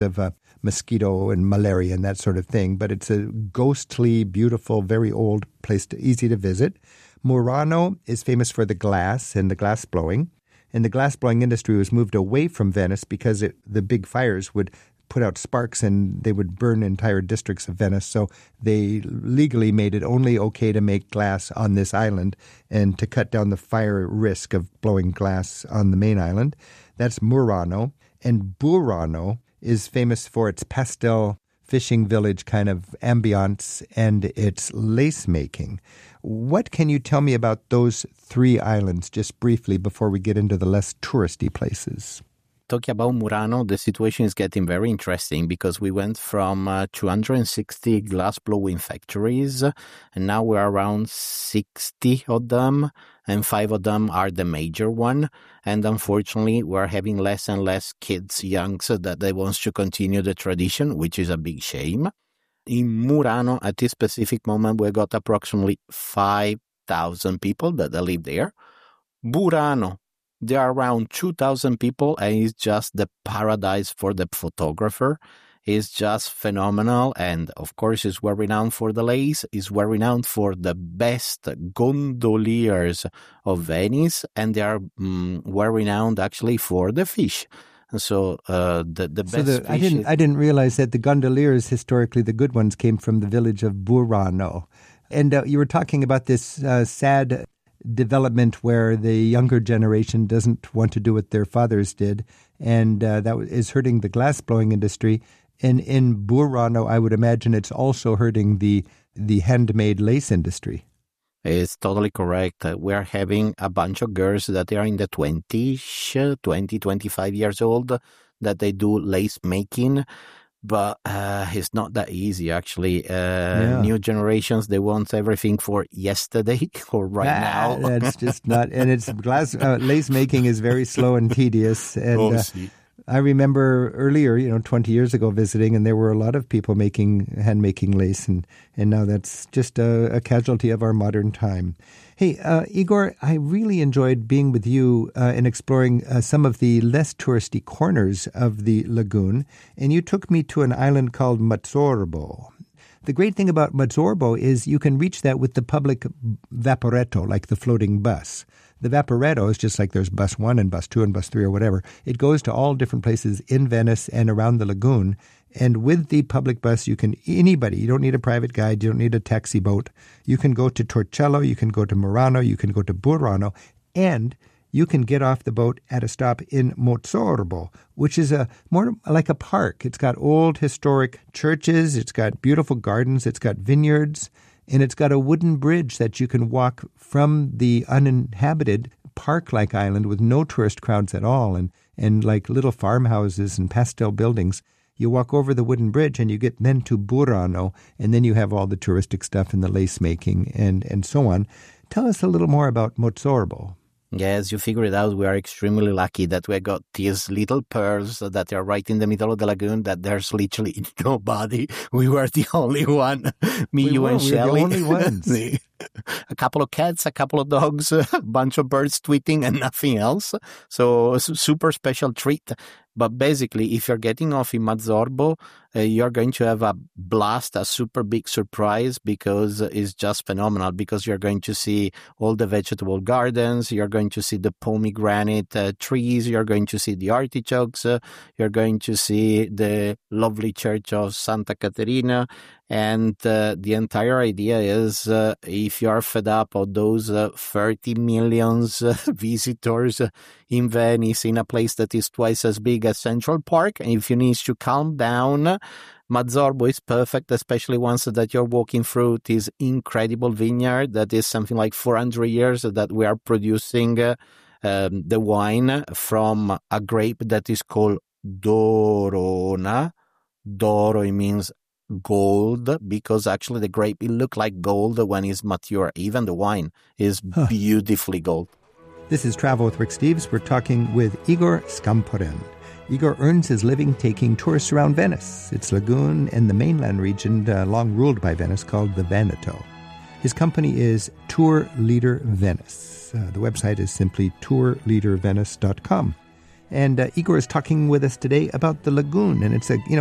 of mosquito and malaria and that sort of thing. But it's a ghostly, beautiful, very old place, easy to visit. Murano is famous for the glass and the glass blowing. And the glass blowing industry was moved away from Venice because the big fires would put out sparks and they would burn entire districts of Venice. So they legally made it only okay to make glass on this island and to cut down the fire risk of blowing glass on the main island. That's Murano. And Burano is famous for its pastel fishing village kind of ambiance and its lace making. What can you tell me about those three islands just briefly before we get into the less touristy places? Talking about Murano, the situation is getting very interesting because we went from 260 glass blowing factories and now we're around 60 of them, and 5 of them are the major one. And unfortunately, we're having less and less kids, youngs, that they want to continue the tradition, which is a big shame. In Murano, at this specific moment, we got approximately 5,000 people that live there. Burano, there are around 2,000 people, and it's just the paradise for the photographer. It's just phenomenal, and of course, it's well renowned for the lace. It's well renowned for the best gondoliers of Venice, and they are well renowned actually for the fish. So the best fish. I didn't realize that the gondoliers, historically, the good ones, came from the village of Burano. And you were talking about this sad development where the younger generation doesn't want to do what their fathers did, and that is hurting the glass-blowing industry. And in Burano, I would imagine it's also hurting the handmade lace industry. It's totally correct. We're having a bunch of girls that are in the 20s, 20, 25 years old, that they do lace making. But it's not that easy, actually. New generations, they want everything for yesterday or now. That's just not. And it's lace making is very slow and tedious. And I remember earlier, 20 years ago visiting, and there were a lot of people hand-making lace. And now that's just a casualty of our modern time. Hey, Igor, I really enjoyed being with you and exploring some of the less touristy corners of the lagoon. And you took me to an island called Mazzorbo. The great thing about Mazzorbo is you can reach that with the public vaporetto, like the floating bus. The vaporetto is just like there's bus 1 and bus 2 and bus 3 or whatever. It goes to all different places in Venice and around the lagoon. And with the public bus, you don't need a private guide, you don't need a taxi boat. You can go to Torcello, you can go to Murano, you can go to Burano, and you can get off the boat at a stop in Mazzorbo, which is more like a park. It's got old historic churches, it's got beautiful gardens, it's got vineyards, and it's got a wooden bridge that you can walk from the uninhabited park-like island with no tourist crowds at all, and like little farmhouses and pastel buildings. You walk over the wooden bridge and you get then to Burano, and then you have all the touristic stuff and the lace making and so on. Tell us a little more about Mazzorbo. Yes, you figure it out. We are extremely lucky that we got these little pearls that are right in the middle of the lagoon, that there's literally nobody. We were the only one. You and Shelley. We were the only ones. A couple of cats, a couple of dogs, a bunch of birds tweeting and nothing else. So super special treat. But basically, if you're getting off in Mazzorbo, you're going to have a blast, a super big surprise, because it's just phenomenal, because you're going to see all the vegetable gardens, you're going to see the pomegranate trees, you're going to see the artichokes, you're going to see the lovely church of Santa Caterina. And the entire idea is, if you're fed up of those 30 million visitors in Venice, in a place that is twice as big as Central Park, and if you need to calm down, Mazzorbo is perfect, especially once that you're walking through this incredible vineyard that is something like 400 years that we are producing the wine from a grape that is called Dorona. Doro, it means gold, because actually the grape, it looks like gold when it's mature. Even the wine is beautifully gold. This is Travel with Rick Steves. We're talking with Igor Scamporin. Igor earns his living taking tourists around Venice, its lagoon, and the mainland region long ruled by Venice called the Veneto. His company is Tour Leader Venice. The website is simply tourleadervenice.com. And Igor is talking with us today about the lagoon, and it's a